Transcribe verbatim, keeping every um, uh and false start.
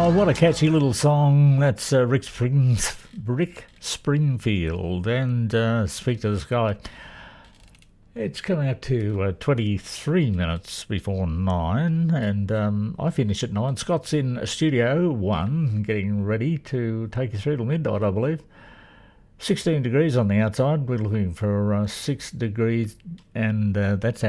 Oh, what a catchy little song. That's uh, Rick, Springs, Rick Springfield and uh, Speak to the Sky. It's coming up to uh, twenty-three minutes before nine, and um, I finish at nine. Scott's in Studio One, getting ready to take you through till midnight, I believe. sixteen degrees on the outside. We're looking for uh, six degrees, and uh, that's